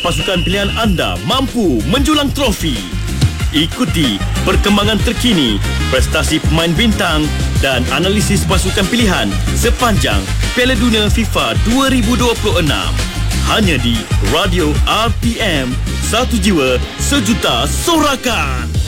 pasukan pilihan anda mampu menjulang trofi. Ikuti perkembangan terkini, prestasi pemain bintang dan analisis pasukan pilihan sepanjang Piala Dunia FIFA 2026. Hanya di Radio RTM, satu jiwa sejuta sorakan.